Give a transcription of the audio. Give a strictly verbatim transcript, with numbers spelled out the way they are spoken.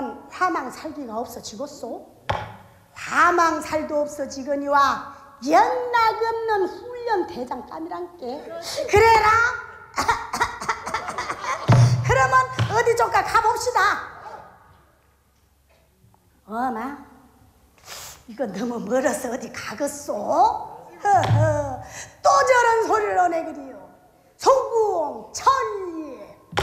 그러면 화망살기가 없어지겠소? 화망살도 없어지거니와 영락없는 훈련 대장감이란께. 그래라. 그러면 어디 쪽가 가봅시다. 어마, 이거 너무 멀어서 어디 가겠소? 허허, 또 저런 소리를 하네 그리요. 소궁 천리